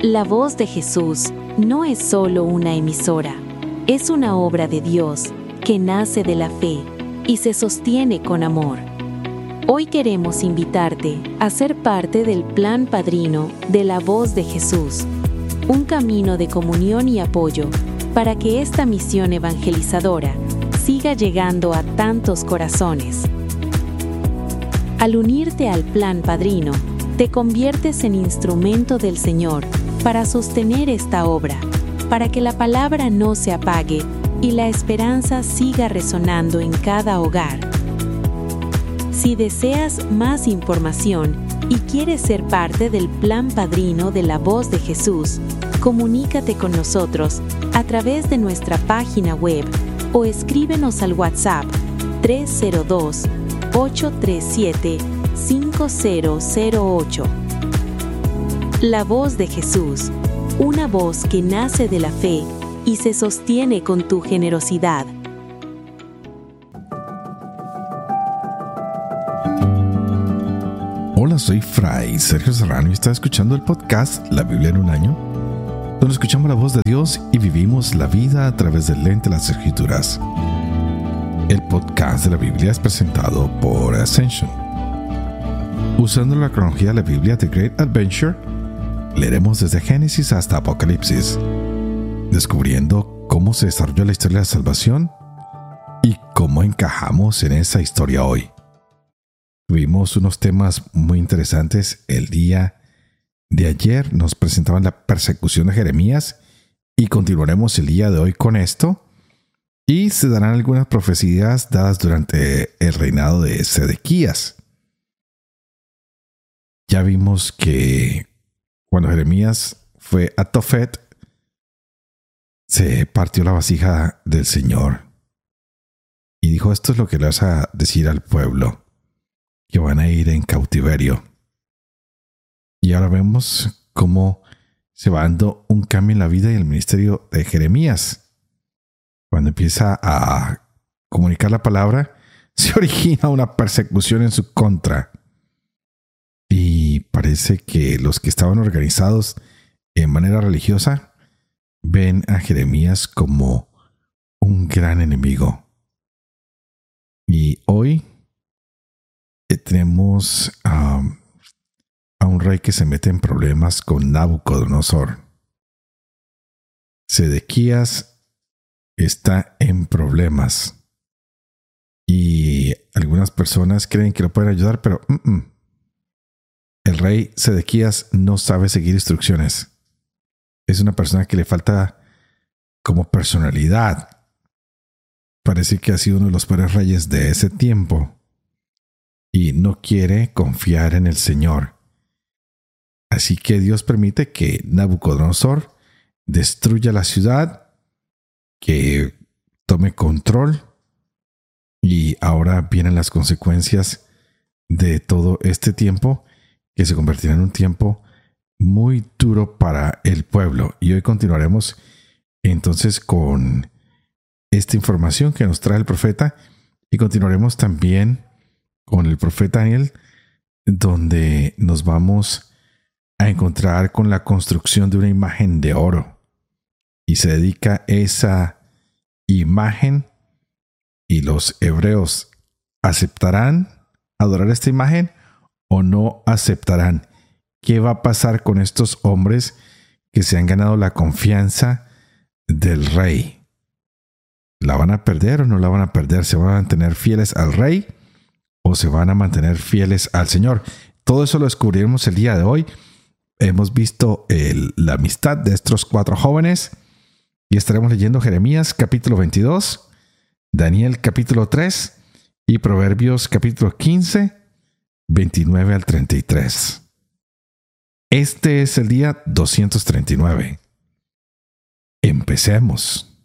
La Voz de Jesús no es solo una emisora, es una obra de Dios que nace de la fe y se sostiene con amor. Hoy queremos invitarte a ser parte del plan padrino de La Voz de Jesús, un camino de comunión y apoyo para que esta misión evangelizadora siga llegando a tantos corazones. Al unirte al plan padrino, te conviertes en instrumento del Señor para sostener esta obra, para que la palabra no se apague y la esperanza siga resonando en cada hogar. Si deseas más información y quieres ser parte del plan padrino de La Voz de Jesús, comunícate con nosotros a través de nuestra página web o escríbenos al WhatsApp 302-837-5008. La Voz de Jesús, una voz que nace de la fe y se sostiene con tu generosidad. Hola, soy Fray Sergio Serrano y está escuchando el podcast La Biblia en un año, donde escuchamos la voz de Dios y vivimos la vida a través del lente de las Escrituras. El podcast de la Biblia es presentado por Ascension. Usando la cronología de la Biblia The Great Adventure, leeremos desde Génesis hasta Apocalipsis, descubriendo cómo se desarrolló la historia de la salvación y cómo encajamos en esa historia hoy. Tuvimos unos temas muy interesantes. El día de ayer nos presentaban la persecución de Jeremías y continuaremos el día de hoy con esto. Y se darán algunas profecías dadas durante el reinado de Sedequías. Ya vimos que cuando Jeremías fue a Tofet, se partió la vasija del Señor y dijo: esto es lo que le vas a decir al pueblo, que van a ir en cautiverio. Y ahora vemos cómo se va dando un cambio en la vida y el ministerio de Jeremías. Cuando empieza a comunicar la palabra, se origina una persecución en su contra. Y parece que los que estaban organizados en manera religiosa ven a Jeremías como un gran enemigo. Y hoy tenemos a un rey que se mete en problemas con Nabucodonosor. Sedequías está en problemas y algunas personas creen que lo pueden ayudar, pero el rey Sedequías no sabe seguir instrucciones. Es una persona que le falta como personalidad. Parece que ha sido uno de los peores reyes de ese tiempo y no quiere confiar en el Señor. Así que Dios permite que Nabucodonosor destruya la ciudad, que tome control, y ahora vienen las consecuencias de todo este tiempo, que se convertirá en un tiempo muy duro para el pueblo. Y hoy continuaremos entonces con esta información que nos trae el profeta, y continuaremos también con el profeta Daniel, donde nos vamos a encontrar con la construcción de una imagen de oro. Y se dedica esa imagen, y los hebreos ¿aceptarán adorar esta imagen o no aceptarán? ¿Qué va a pasar con estos hombres que se han ganado la confianza del rey? ¿La van a perder o no la van a perder? ¿Se van a mantener fieles al rey o se van a mantener fieles al Señor? Todo eso lo descubriremos el día de hoy. Hemos visto la amistad de estos 4 jóvenes. Y estaremos leyendo Jeremías capítulo 22, Daniel capítulo 3 y Proverbios capítulo 15, 29 al 33. Este es el día 239. Empecemos.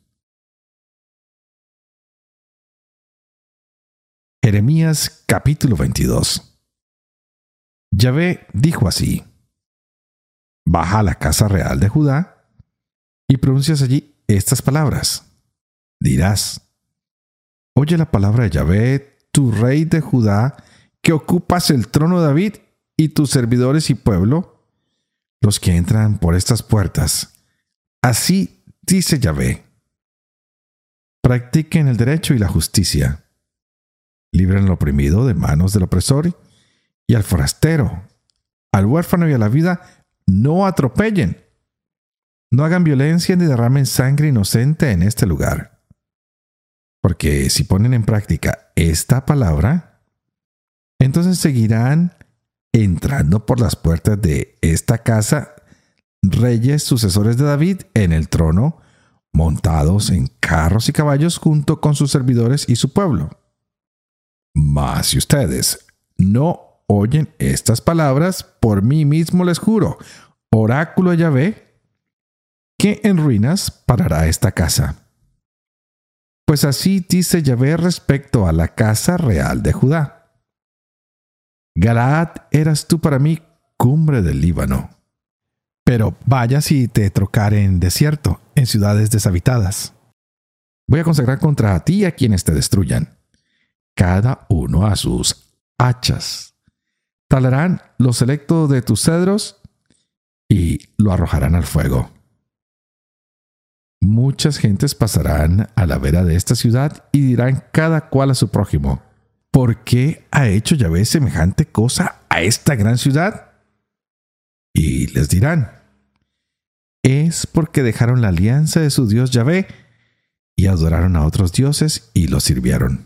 Jeremías capítulo 22. Yahvé dijo así: baja a la casa real de Judá y pronuncias allí estas palabras. Dirás: oye la palabra de Yahvé, tu rey de Judá, que ocupas el trono de David, y tus servidores y pueblo, los que entran por estas puertas. Así dice Yahvé. Practiquen el derecho y la justicia. Libren al oprimido de manos del opresor y al forastero, al huérfano y a la viuda, no atropellen. No hagan violencia ni derramen sangre inocente en este lugar. Porque si ponen en práctica esta palabra, entonces seguirán entrando por las puertas de esta casa reyes sucesores de David en el trono, montados en carros y caballos junto con sus servidores y su pueblo. Mas si ustedes no oyen estas palabras, por mí mismo les juro, oráculo de Yahvé, que en ruinas parará esta casa. Pues así dice Yahvé respecto a la casa real de Judá. Galaad eras tú para mí cumbre del Líbano. Pero vayas y te trocare en desierto, en ciudades deshabitadas. Voy a consagrar contra ti a quienes te destruyan, cada uno a sus hachas. Talarán lo selecto de tus cedros y lo arrojarán al fuego. Muchas gentes pasarán a la vera de esta ciudad y dirán cada cual a su prójimo: ¿por qué ha hecho Yahvé semejante cosa a esta gran ciudad? Y les dirán: es porque dejaron la alianza de su Dios Yahvé y adoraron a otros dioses y los sirvieron.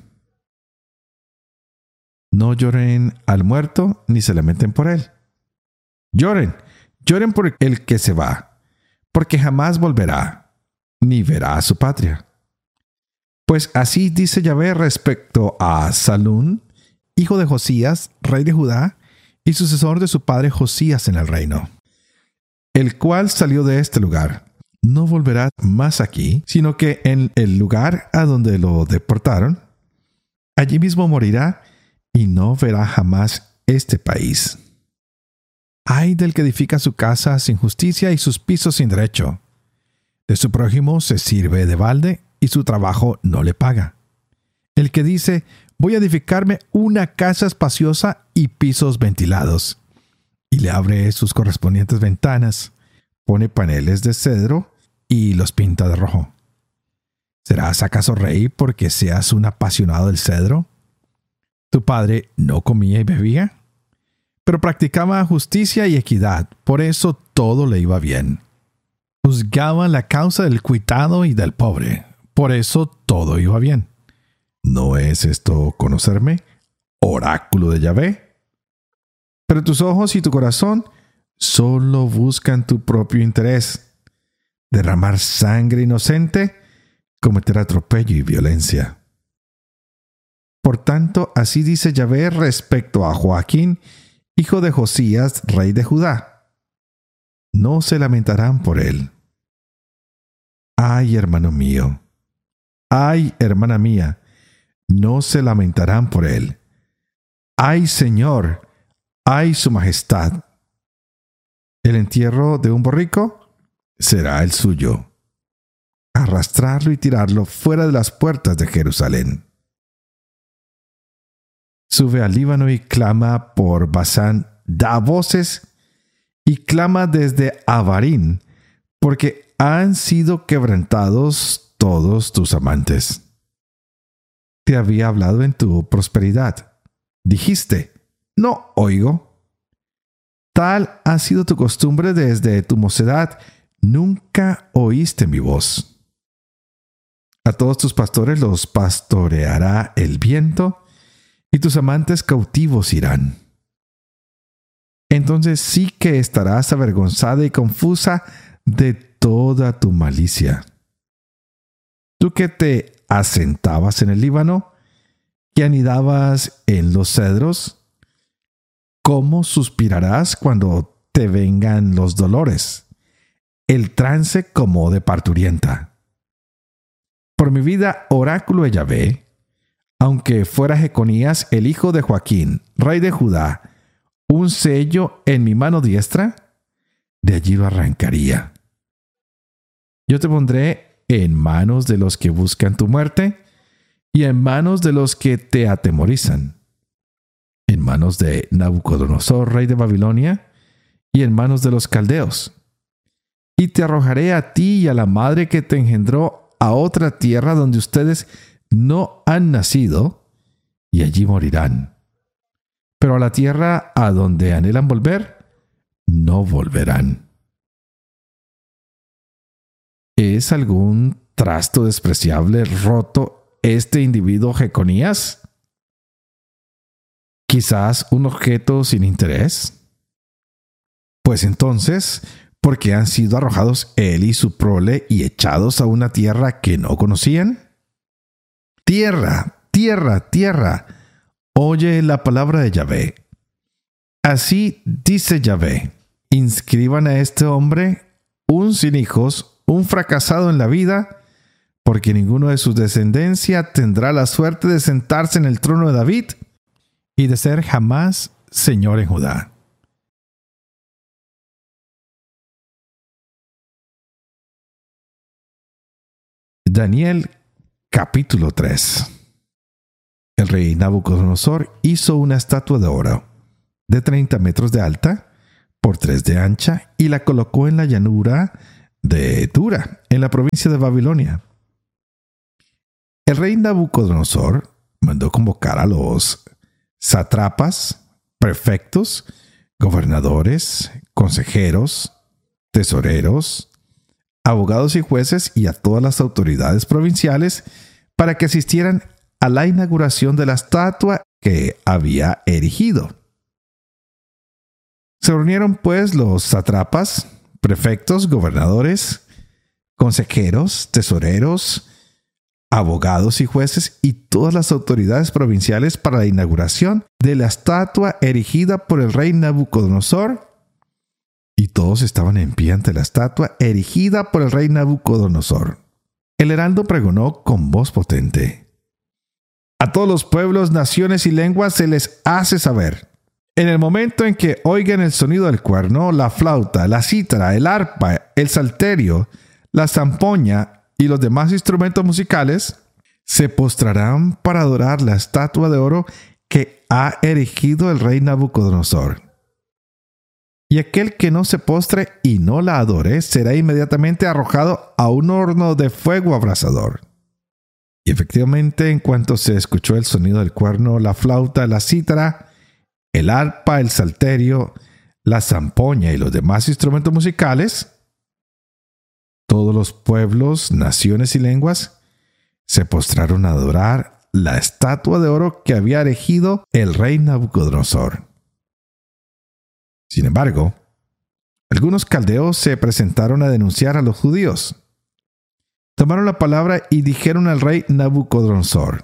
No lloren al muerto ni se lamenten por él. Lloren por el que se va, porque jamás volverá, ni verá a su patria. Pues así dice Yahvé respecto a Salún, hijo de Josías, rey de Judá, y sucesor de su padre Josías en el reino, el cual salió de este lugar. No volverá más aquí, sino que en el lugar a donde lo deportaron, allí mismo morirá y no verá jamás este país. Ay del que edifica su casa sin justicia y sus pisos sin derecho. De su prójimo se sirve de balde y su trabajo no le paga. El que dice: voy a edificarme una casa espaciosa y pisos ventilados, y le abre sus correspondientes ventanas, pone paneles de cedro y los pinta de rojo. ¿Serás acaso rey porque seas un apasionado del cedro? ¿Tu padre no comía y bebía? Pero practicaba justicia y equidad, por eso todo le iba bien. Juzgaba la causa del cuitado y del pobre, por eso todo iba bien. ¿No es esto conocerme, oráculo de Yahvé? Pero tus ojos y tu corazón solo buscan tu propio interés, derramar sangre inocente, cometer atropello y violencia. Por tanto, así dice Yahvé respecto a Joaquín, hijo de Josías, rey de Judá. No se lamentarán por él. Ay, hermano mío. Ay, hermana mía. No se lamentarán por él. Ay, Señor. Ay, su majestad. El entierro de un borrico será el suyo. Arrastrarlo y tirarlo fuera de las puertas de Jerusalén. Sube al Líbano y clama por Basán, da voces y clama desde Abarín, porque han sido quebrantados todos tus amantes. Te había hablado en tu prosperidad. Dijiste: no oigo. Tal ha sido tu costumbre desde tu mocedad, nunca oíste mi voz. A todos tus pastores los pastoreará el viento, y tus amantes cautivos irán. Entonces sí que estarás avergonzada y confusa de toda tu malicia. Tú que te asentabas en el Líbano, que anidabas en los cedros, ¿cómo suspirarás cuando te vengan los dolores, el trance como de parturienta? Por mi vida, oráculo de Yahvé, aunque fuera Jeconías, el hijo de Joaquín, rey de Judá, un sello en mi mano diestra, de allí lo arrancaría. Yo te pondré en manos de los que buscan tu muerte y en manos de los que te atemorizan, en manos de Nabucodonosor, rey de Babilonia, y en manos de los caldeos. Y te arrojaré a ti y a la madre que te engendró a otra tierra donde ustedes no han nacido, y allí morirán. Pero a la tierra a donde anhelan volver, no volverán. ¿Es algún trasto despreciable roto este individuo Jeconías? ¿Quizás un objeto sin interés? Pues entonces, ¿por qué han sido arrojados él y su prole y echados a una tierra que no conocían? Tierra, tierra, tierra, oye la palabra de Yahvé. Así dice Yahvé: inscriban a este hombre, un sin hijos, un fracasado en la vida, porque ninguno de su descendencia tendrá la suerte de sentarse en el trono de David y de ser jamás señor en Judá. Daniel capítulo 3. El rey Nabucodonosor hizo una estatua de oro de 30 metros de alta por 3 de ancha y la colocó en la llanura de Dura, en la provincia de Babilonia. El rey Nabucodonosor mandó convocar a los sátrapas, prefectos, gobernadores, consejeros, tesoreros, abogados y jueces y a todas las autoridades provinciales para que asistieran a la inauguración de la estatua que había erigido. Se reunieron pues los sátrapas, prefectos, gobernadores, consejeros, tesoreros, abogados y jueces y todas las autoridades provinciales para la inauguración de la estatua erigida por el rey Nabucodonosor. Y todos estaban en pie ante la estatua erigida por el rey Nabucodonosor. El heraldo pregonó con voz potente: a todos los pueblos, naciones y lenguas se les hace saber: en el momento en que oigan el sonido del cuerno, la flauta, la cítara, el arpa, el salterio, la zampoña y los demás instrumentos musicales, se postrarán para adorar la estatua de oro que ha erigido el rey Nabucodonosor. Y aquel que no se postre y no la adore será inmediatamente arrojado a un horno de fuego abrasador. Y efectivamente, en cuanto se escuchó el sonido del cuerno, la flauta, la cítara, el arpa, el salterio, la zampoña y los demás instrumentos musicales, todos los pueblos, naciones y lenguas se postraron a adorar la estatua de oro que había erigido el rey Nabucodonosor. Sin embargo, algunos caldeos se presentaron a denunciar a los judíos. Tomaron la palabra y dijeron al rey Nabucodonosor: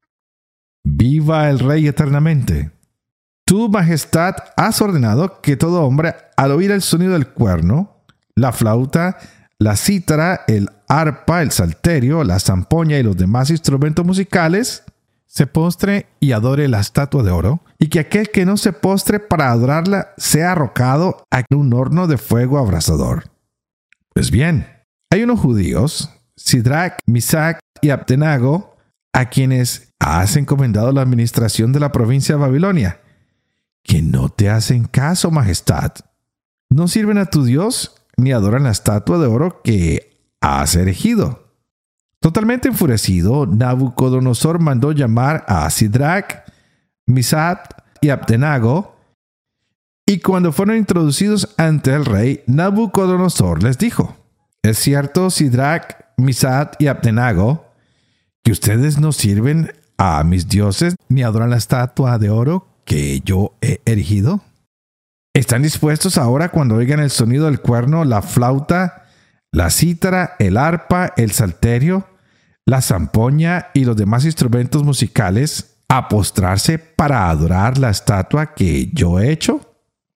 «Viva el rey eternamente. Tu majestad has ordenado que todo hombre, al oír el sonido del cuerno, la flauta, la cítara, el arpa, el salterio, la zampoña y los demás instrumentos musicales, se postre y adore la estatua de oro, y que aquel que no se postre para adorarla sea arrojado a un horno de fuego abrasador». Pues bien, hay unos judíos, Sidrac, Misac y Abdenago, a quienes has encomendado la administración de la provincia de Babilonia, que no te hacen caso, majestad. No sirven a tu Dios ni adoran la estatua de oro que has erigido. Totalmente enfurecido, Nabucodonosor mandó llamar a Sidrac, Misac y Abdenago, y cuando fueron introducidos ante el rey, Nabucodonosor les dijo: «Es cierto, Sidrac, Misac y Abdenago, que ustedes no sirven a mis dioses ni adoran la estatua de oro que yo he erigido. ¿Están dispuestos ahora, cuando oigan el sonido del cuerno, la flauta, la cítara, el arpa, el salterio, la zampoña y los demás instrumentos musicales, a postrarse para adorar la estatua que yo he hecho?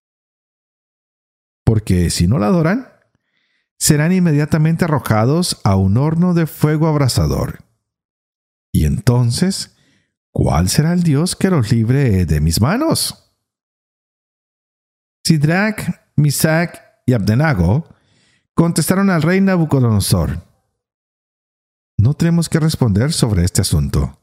Porque si no la adoran, serán inmediatamente arrojados a un horno de fuego abrasador. Y entonces, ¿cuál será el Dios que los libre de mis manos?» Sidrac, Misac y Abdenago contestaron al rey Nabucodonosor: «No tenemos que responder sobre este asunto.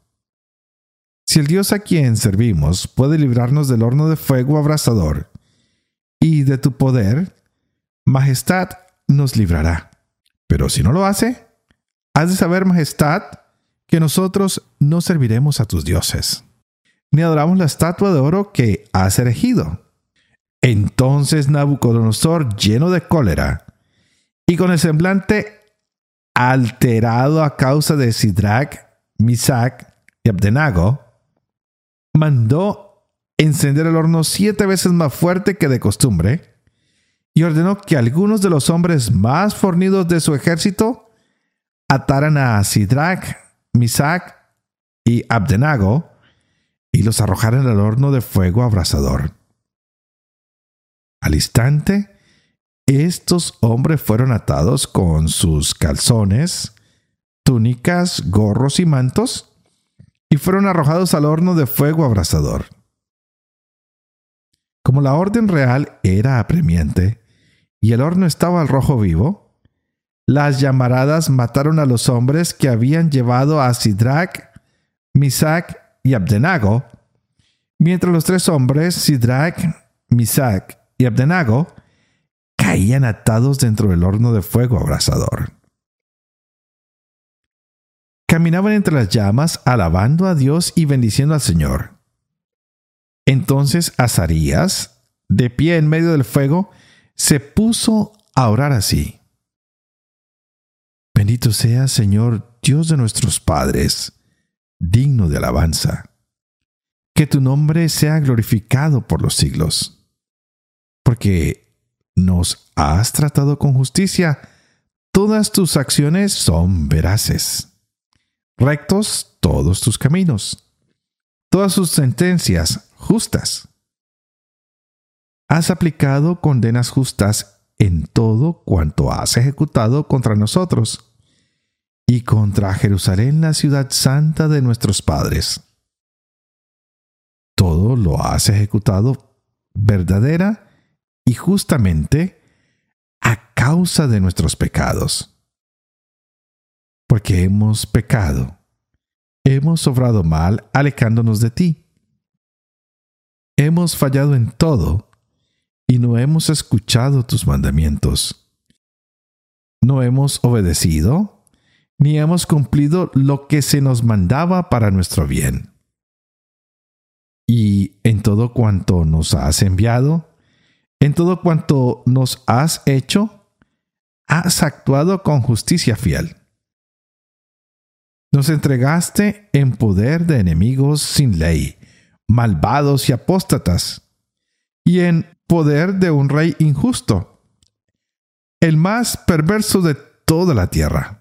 Si el Dios a quien servimos puede librarnos del horno de fuego abrasador, y de tu poder, majestad nos librará. Pero si no lo hace, has de saber, majestad, que nosotros no serviremos a tus dioses, ni adoramos la estatua de oro que has erigido. Entonces Nabucodonosor, lleno de cólera, y con el semblante alterado a causa de Sidrac, Misac y Abdenago, mandó encender el horno 7 veces más fuerte que de costumbre, y ordenó que algunos de los hombres más fornidos de su ejército ataran a Sidrac, Misac y Abdenago y los arrojaran al horno de fuego abrasador. Al instante, estos hombres fueron atados con sus calzones, túnicas, gorros y mantos, y fueron arrojados al horno de fuego abrasador. Como la orden real era apremiante y el horno estaba al rojo vivo, las llamaradas mataron a los hombres que habían llevado a Sidrac, Misac y Abdenago, mientras los 3 hombres, Sidrac, Misac y Abdenago, caían atados dentro del horno de fuego abrasador. Caminaban entre las llamas, alabando a Dios y bendiciendo al Señor. Entonces Azarías, de pie en medio del fuego, se puso a orar así: Bendito seas, Señor, Dios de nuestros padres, digno de alabanza. Que tu nombre sea glorificado por los siglos. Porque nos has tratado con justicia, todas tus acciones son veraces. Rectos todos tus caminos, todas sus sentencias justas. Has aplicado condenas justas en todo cuanto has ejecutado contra nosotros y contra Jerusalén, la ciudad santa de nuestros padres. Todo lo has ejecutado verdadera y justamente a causa de nuestros pecados. Porque hemos pecado, hemos obrado mal alejándonos de ti. Hemos fallado en todo y no hemos escuchado tus mandamientos. No hemos obedecido ni hemos cumplido lo que se nos mandaba para nuestro bien. Y en todo cuanto nos has enviado, en todo cuanto nos has hecho, has actuado con justicia fiel. Nos entregaste en poder de enemigos sin ley, malvados y apóstatas, y en poder de un rey injusto, el más perverso de toda la tierra.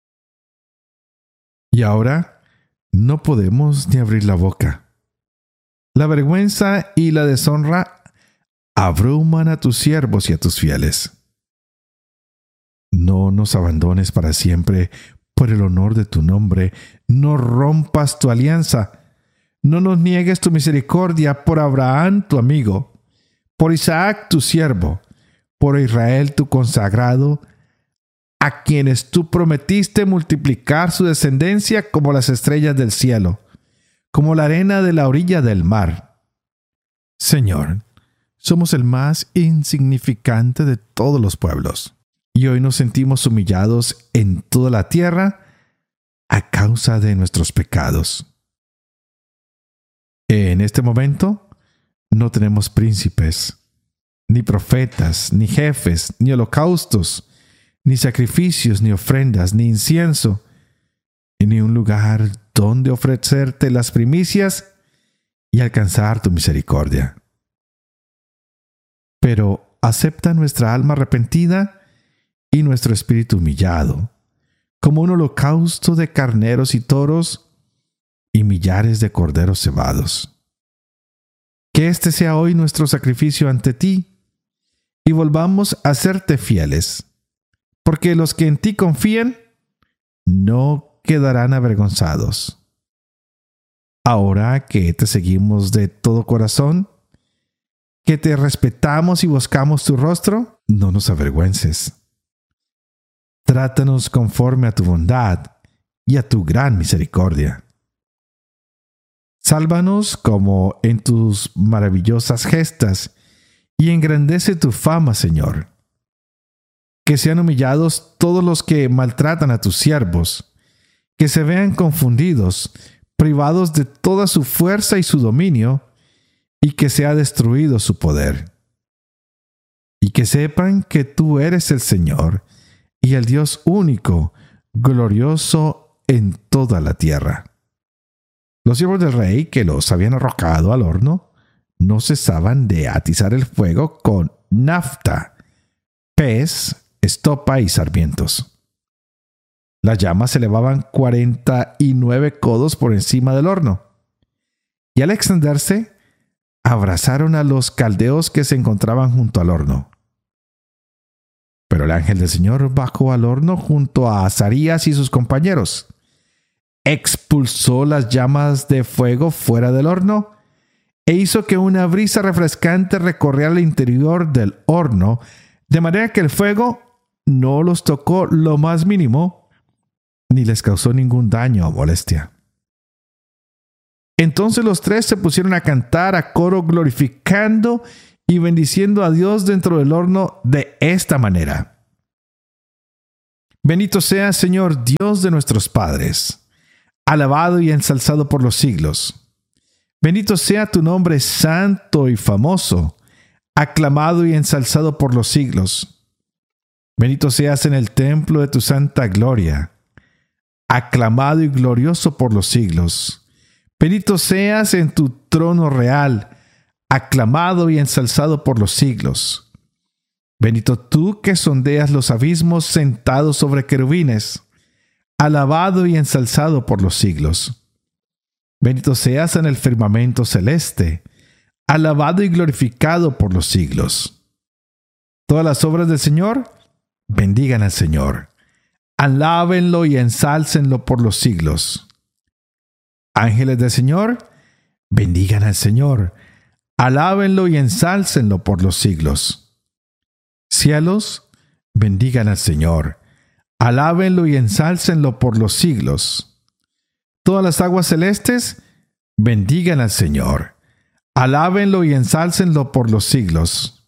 Y ahora no podemos ni abrir la boca. La vergüenza y la deshonra abruman a tus siervos y a tus fieles. No nos abandones para siempre por el honor de tu nombre. No rompas tu alianza. No nos niegues tu misericordia por Abraham tu amigo, por Isaac tu siervo, por Israel tu consagrado, a quienes tú prometiste multiplicar su descendencia como las estrellas del cielo, como la arena de la orilla del mar. Señor, somos el más insignificante de todos los pueblos, y hoy nos sentimos humillados en toda la tierra a causa de nuestros pecados. En este momento no tenemos príncipes, ni profetas, ni jefes, ni holocaustos, ni sacrificios, ni ofrendas, ni incienso, ni un lugar donde ofrecerte las primicias y alcanzar tu misericordia. Pero acepta nuestra alma arrepentida y nuestro espíritu humillado, como un holocausto de carneros y toros y millares de corderos cebados. Que este sea hoy nuestro sacrificio ante ti, y volvamos a serte fieles, porque los que en ti confían no quedarán avergonzados. Ahora que te seguimos de todo corazón, que te respetamos y buscamos tu rostro, no nos avergüences. Trátanos conforme a tu bondad y a tu gran misericordia. Sálvanos como en tus maravillosas gestas y engrandece tu fama, Señor. Que sean humillados todos los que maltratan a tus siervos, que se vean confundidos, privados de toda su fuerza y su dominio, y que sea destruido su poder. Y que sepan que tú eres el Señor y el Dios único, glorioso en toda la tierra. Los siervos del rey, que los habían arrojado al horno, no cesaban de atizar el fuego con nafta, pez, estopa y sarmientos. Las llamas se elevaban 49 codos por encima del horno, y al extenderse, abrazaron a los caldeos que se encontraban junto al horno. Pero el ángel del Señor bajó al horno junto a Azarías y sus compañeros, expulsó las llamas de fuego fuera del horno e hizo que una brisa refrescante recorriera el interior del horno, de manera que el fuego no los tocó lo más mínimo, ni les causó ningún daño o molestia. Entonces los tres se pusieron a cantar a coro, glorificando y bendiciendo a Dios dentro del horno de esta manera: Bendito sea, Señor, Dios de nuestros padres, alabado y ensalzado por los siglos. Bendito sea tu nombre santo y famoso, aclamado y ensalzado por los siglos. Bendito seas en el templo de tu santa gloria, aclamado y glorioso por los siglos. Bendito seas en tu trono real, aclamado y ensalzado por los siglos. Bendito tú que sondeas los abismos sentado sobre querubines, alabado y ensalzado por los siglos. Bendito seas en el firmamento celeste, alabado y glorificado por los siglos. Todas las obras del Señor bendigan al Señor. Alábenlo y ensálcenlo por los siglos. Ángeles del Señor, bendigan al Señor. Alábenlo y ensálcenlo por los siglos. Cielos, bendigan al Señor. Alábenlo y ensálcenlo por los siglos. Todas las aguas celestes, bendigan al Señor. Alábenlo y ensálcenlo por los siglos.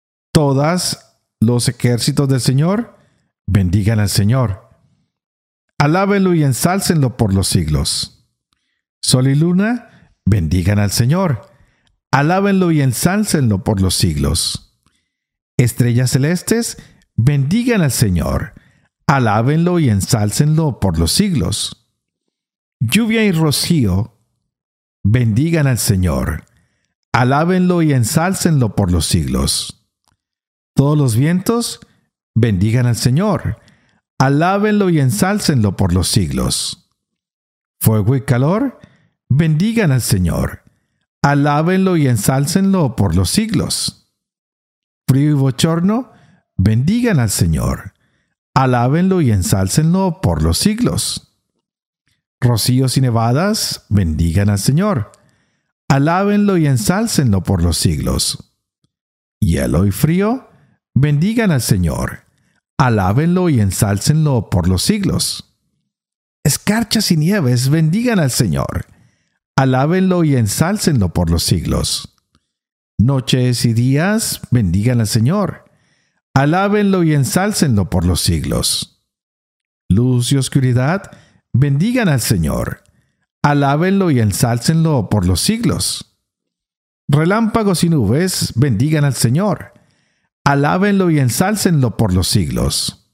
Todas los ejércitos del Señor, bendigan al Señor. Alábenlo y ensálcenlo por los siglos. Sol y luna, bendigan al Señor. Alábenlo y ensálcenlo por los siglos. Estrellas celestes, bendigan al Señor. Alábenlo y ensálcenlo por los siglos. Lluvia y rocío, bendigan al Señor. Alábenlo y ensálcenlo por los siglos. Todos los vientos, bendigan al Señor. Alábenlo y ensálcenlo por los siglos. Fuego y calor, bendigan al Señor. Alábenlo y ensálcenlo por los siglos. Frío y bochorno, bendigan al Señor. Alábenlo y ensálcenlo por los siglos. Rocíos y nevadas, bendigan al Señor. Alábenlo y ensálcenlo por los siglos. Hielo y frío, bendigan al Señor. Alábenlo y ensálcenlo por los siglos. Escarchas y nieves, bendigan al Señor. Alábenlo y ensálcenlo por los siglos. Noches y días, bendigan al Señor. Alábenlo y ensálcenlo por los siglos. Luz y oscuridad, bendigan al Señor. Alábenlo y ensálcenlo por los siglos. Relámpagos y nubes, bendigan al Señor. Alábenlo y ensálcenlo por los siglos.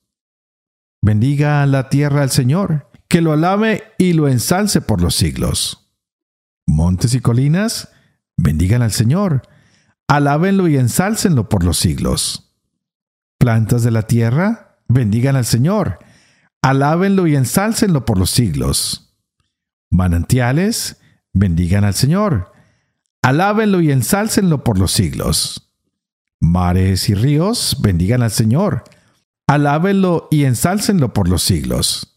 Bendiga la tierra al Señor, que lo alabe y lo ensalce por los siglos. Montes y colinas, bendigan al Señor. Alábenlo y ensálcenlo por los siglos. Plantas de la tierra, bendigan al Señor. Alábenlo y ensálcenlo por los siglos. Manantiales, bendigan al Señor. Alábenlo y ensálcenlo por los siglos. Mares y ríos, bendigan al Señor. Alábenlo y ensálcenlo por los siglos.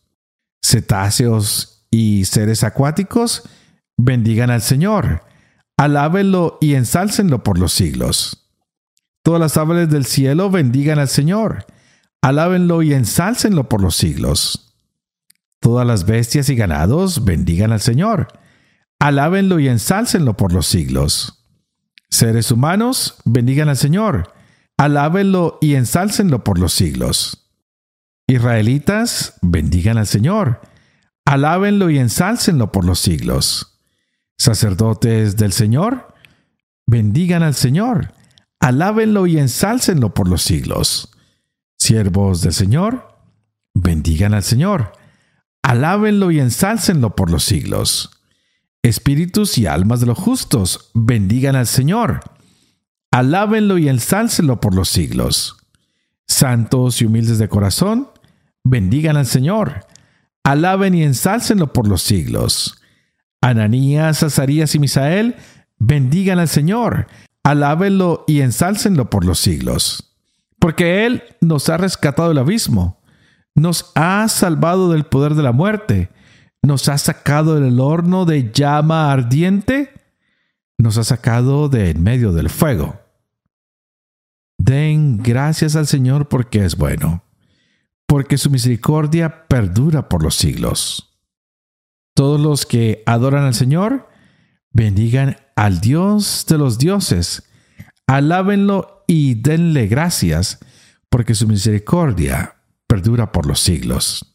Cetáceos y seres acuáticos, bendigan al Señor. Alábenlo y ensálcenlo por los siglos. Todas las aves del cielo, bendigan al Señor. Alábenlo y ensálcenlo por los siglos. Todas las bestias y ganados, bendigan al Señor. Alábenlo y ensálcenlo por los siglos. Seres humanos, bendigan al Señor. Alábenlo y ensálcenlo por los siglos. Israelitas, bendigan al Señor. Alábenlo y ensálcenlo por los siglos. Sacerdotes del Señor, bendigan al Señor. Alábenlo y ensálcenlo por los siglos. Siervos del Señor, bendigan al Señor. Alábenlo y ensálcenlo por los siglos. Espíritus y almas de los justos, bendigan al Señor. Alábenlo y ensálcenlo por los siglos. Santos y humildes de corazón, bendigan al Señor. Alaben y ensálcenlo por los siglos. Ananías, Azarías y Misael, bendigan al Señor. Alábenlo y ensálcenlo por los siglos. Porque Él nos ha rescatado del abismo, nos ha salvado del poder de la muerte, nos ha sacado del horno de llama ardiente, nos ha sacado de en medio del fuego. Den gracias al Señor porque es bueno, porque su misericordia perdura por los siglos. Todos los que adoran al Señor, bendigan al Dios de los dioses, alábenlo y denle gracias, porque su misericordia perdura por los siglos.